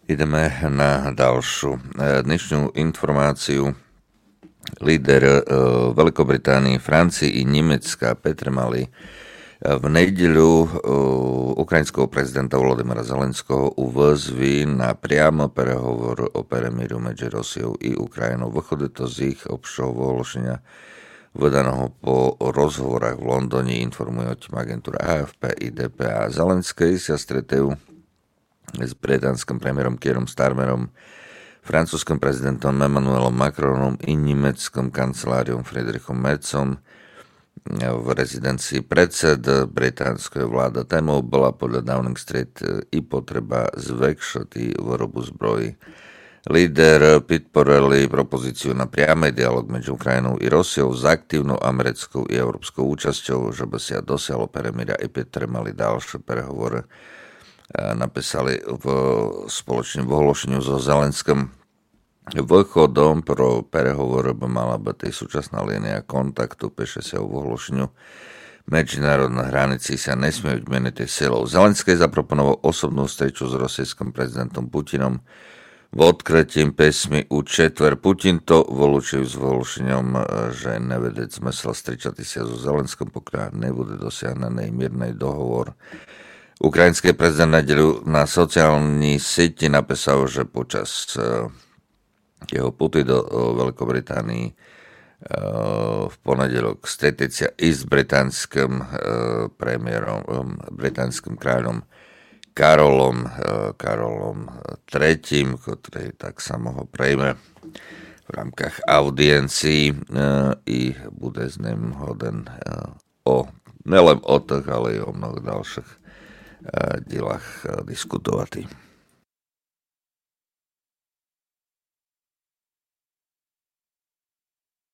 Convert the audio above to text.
Ideme na ďalšiu dnešnú informáciu. Líder Veľkobritánii, Francii i Nemecka Petr mali v nedeľu ukrajinského prezidenta Volodymyra Zelenského uvozví na priamo переговор o перемир'ю medzi Rosiou i Ukrajinou. Vychodí to z ich obšťového vyhlášenia vydaného po rozhovorách v Londýne, informuje o tým agentúra AFP i DPA. Zelenský sa stretajú s britanským premiérom Kierom Starmerom, francúzským prezidentom Emmanuelom Macronom i nemeckým kanceláriom Friedrichom Merzom v rezidencii predsed británskej vlády. Témou bola podľa Downing Street i potreba zväčšiť výrobu zbrojí. Líder podporili propozíciu na priamy dialog medzi Ukrajinou i Rosiou s aktívnou americkou i európskou účasťou, že by sa dosiahlo перемир'я i підтримали ďalšie переговори. Napísali v spoločnom vyhlášení so Zelenským. Východom pro переговори by mala byť súčasná línia kontaktu, píše sa o vyhlášeniu. Medzinárodné hranici sa nesmie vymeniti silou. Zelenský zaproponoval osobnú stretchu s rosijským prezidentom Putinom. V odkrytím písmi u četver Putin to vylúčil s vyhlášením, že nevedieť zmysel stretchati sa so Zelenským, pokiaľ nebude dosiahnený mierny dohovor. Ukrajinský prezident nedeľu na sociálnej sieti napísal, že počas jeho puty do Veľkobritánii v ponedeľok stretiť sa i s británskym premiérom, británskym kráľom Karolom III, ktorý tak sa mohol prejme v rámkach audiencií i bude s ním hoden nelen o tých, ale i o mnohých ďalších dielach diskutovať.